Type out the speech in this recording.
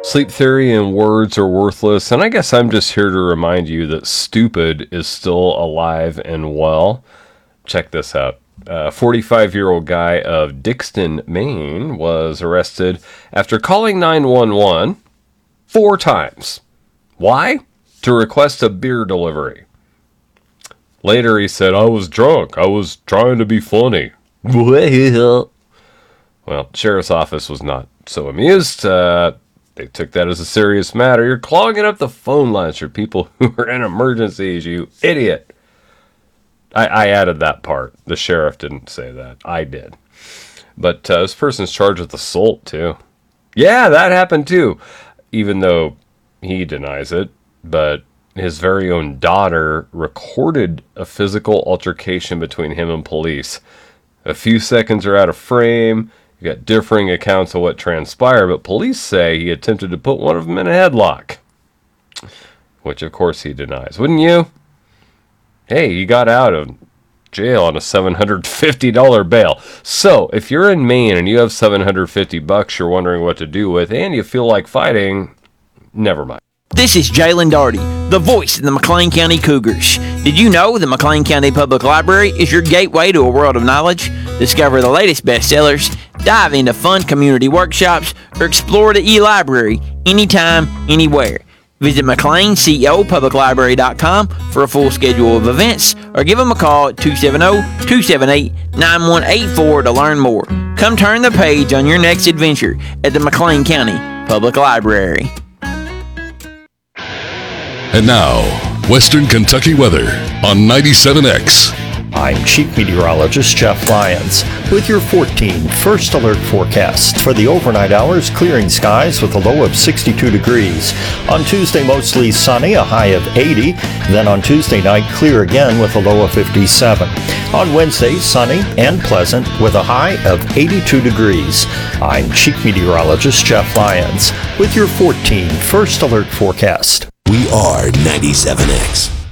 Sleep theory and words are worthless, and I guess I'm just here to remind you that stupid is still alive and well. Check this out. A 45-year-old guy of Dixon, Maine, was arrested after calling 911 4 times. Why? To request a beer delivery. Later, he said, "I was drunk. I was trying to be funny." Well, sheriff's office was not so amused. They took that as a serious matter. You're clogging up the phone lines for people who are in emergencies, you idiot. I added that part. The sheriff didn't say that. I did. But this person's charged with assault, too. Yeah, that happened, too. Even though he denies it. But his very own daughter recorded a physical altercation between him and police. A few seconds are out of frame. You got differing accounts of what transpired, but police say he attempted to put one of them in a headlock. Which, of course, he denies. Wouldn't you? Hey, he got out of jail on a $750 bail. So, if you're in Maine and you have $750 you're wondering what to do with, and you feel like fighting, never mind. This is Jalen Darty, the voice of the McLean County Cougars. Did you know the McLean County Public Library is your gateway to a world of knowledge? Discover the latest bestsellers, dive into fun community workshops, or explore the e-library anytime, anywhere. Visit McLeanCEOPublicLibrary.com for a full schedule of events, or give them a call at 270-278-9184 to learn more. Come turn the page on your next adventure at the McLean County Public Library. And now, Western Kentucky weather on 97X. I'm Chief Meteorologist Jeff Lyons with your 14 first alert forecast. For the overnight hours, clearing skies with a low of 62 degrees. On Tuesday, mostly sunny, a high of 80. Then on Tuesday night, clear again with a low of 57. On Wednesday, sunny and pleasant with a high of 82 degrees. I'm Chief Meteorologist Jeff Lyons with your 14 first alert forecast. We are 97X.